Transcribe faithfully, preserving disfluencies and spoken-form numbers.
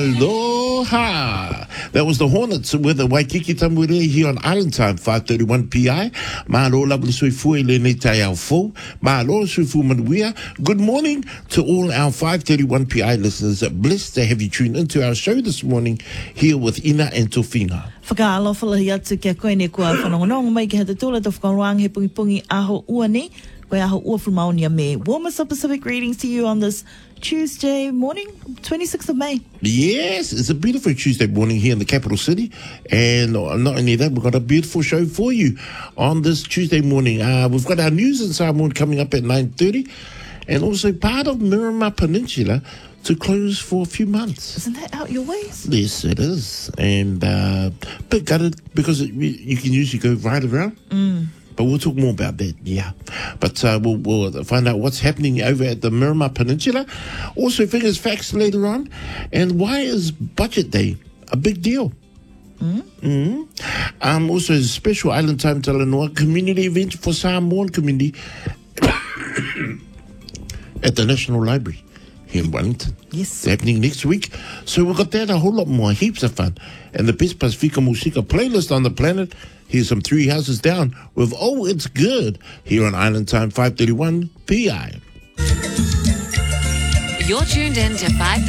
Aloha! That was the Hornets with the Waikiki Tamure here on Island Time, five thirty-one P I. Mahalo lovely soifua le nei tai au fo. Mahalo soifua manuia. Good morning to all our five thirty-one P I listeners. Blessed to have you tuned into our show this morning here with Ina and Tofinga. Whakaalofa lahi atu kia koe ne kua whanongonongo mai ki hata tōla to whakaroang he pungi pungi aho ua ne. Koe aho ua whamaonia me. Warmest of Pacific greetings to you on this Tuesday morning, twenty-sixth of May. Yes, it's a beautiful Tuesday morning here in the capital city. And not only that, we've got a beautiful show for you on this Tuesday morning. Uh, we've got our news in Samoan coming up at nine thirty. And also part of Miramar Peninsula to close for a few months. Isn't that out your ways? Yes, it is. And uh, a bit gutted because it, you can usually go right around. Mm. But we'll talk more about that, yeah. But uh, we'll, we'll find out what's happening over at the Miramar Peninsula. Also, figures, facts later on. And why is Budget Day a big deal? Mm. Mm-hmm. Um, also, a special Island Time Talanoa community event for Samoan community at the National Library here in Wellington. Yes. It's happening next week. So we've got that, a whole lot more, heaps of fun. And the best Pasifika Musika playlist on the planet. Here's some Three Houses Down with Oh It's Good here on Island Time five thirty-one P I. You're tuned in to five